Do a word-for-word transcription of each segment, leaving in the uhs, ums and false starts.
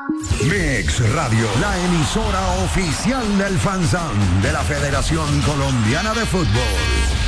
Mix Radio, la emisora oficial del Fanzán de la Federación Colombiana de Fútbol.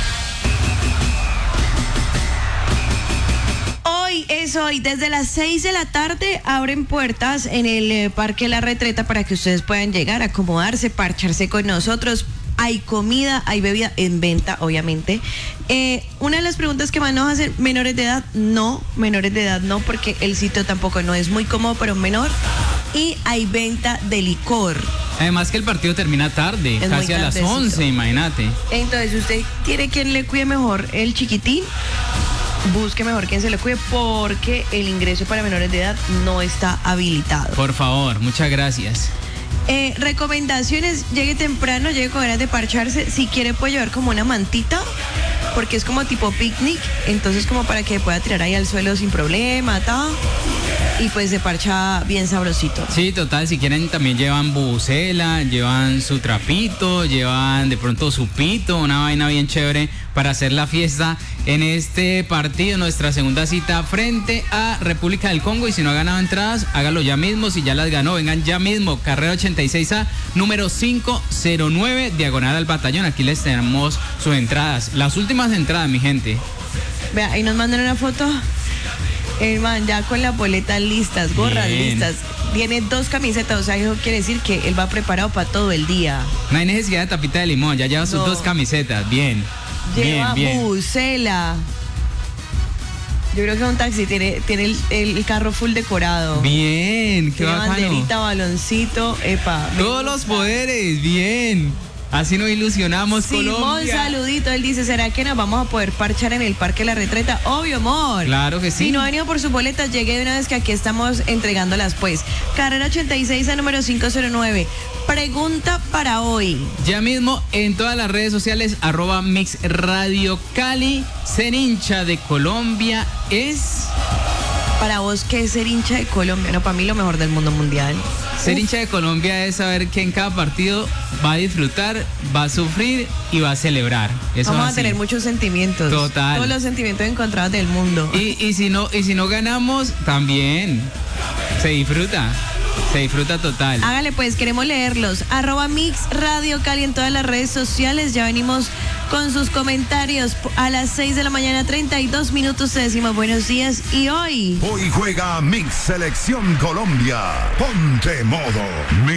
Hoy es hoy, desde las seis de la tarde abren puertas en el eh, Parque La Retreta para que ustedes puedan llegar, acomodarse, parcharse con nosotros. Hay comida, hay bebida en venta, obviamente. Eh, una de las preguntas que más nos hacen, ¿menores de edad? No, menores de edad no, porque el sitio tampoco no es muy cómodo para un menor. Y hay venta de licor. Además que el partido termina tarde, Es casi muy a las tardecito. once, imagínate. Entonces, usted quiere quien le cuide mejor el chiquitín, busque mejor quien se le cuide, porque el ingreso para menores de edad no está habilitado. Por favor, muchas gracias. Eh, recomendaciones, llegue temprano, llegue con ganas de parcharse. Si quiere puede llevar como una mantita, porque es como tipo picnic, entonces como para que pueda tirar ahí al suelo sin problema, ta, y pues se parcha bien sabrosito. Sí, total, si quieren también llevan bubucela, llevan su trapito, llevan de pronto su pito, una vaina bien chévere para hacer la fiesta en este partido, nuestra segunda cita frente a República del Congo. Y si no ha ganado entradas, hágalo ya mismo. Si ya las ganó, vengan ya mismo. Carrera ochenta y seis A, número quinientos nueve, diagonal al batallón. Aquí les tenemos sus entradas, las últimas entradas, mi gente. Vea, ahí nos mandan una foto. El man ya con las boletas listas, gorras Bien. listas. Tiene dos camisetas, o sea, eso quiere decir que él va preparado para todo el día. No hay necesidad de tapita de limón, ya lleva sus No. dos camisetas. Bien. Lleva bien, bien. bucela. Yo creo que un taxi tiene, tiene el, el carro full decorado. Bien, qué Tiene bacano. banderita, baloncito, epa. me Todos los gusta. poderes, bien. Así nos ilusionamos, Simón, Colombia. saludito. Él dice, ¿será que nos vamos a poder parchar en el Parque La Retreta? Obvio, amor. Claro que sí. Si no ha venido por sus boletas, llegue de una vez que aquí estamos entregándolas, pues. Carrera ochenta y seis a número quinientos nueve. Pregunta para hoy. Ya mismo en todas las redes sociales, arroba Mix Radio Cali. Ser hincha de Colombia es... Para vos, ¿qué es ser hincha de Colombia? No, para mí lo mejor del mundo mundial. Ser Uf. hincha de Colombia es saber que en cada partido va a disfrutar, va a sufrir y va a celebrar. Eso Vamos es a tener así. muchos sentimientos. Total. Todos los sentimientos encontrados del mundo. Y, y si no, y si no ganamos, también se disfruta. Se disfruta total. Hágale pues, queremos leerlos. Arroba Mix Radio Cali en todas las redes sociales. Ya venimos con sus comentarios. A las seis de la mañana, treinta y dos minutos, te decimos buenos días. Y hoy... Hoy juega Mix Selección Colombia. Ponte modo.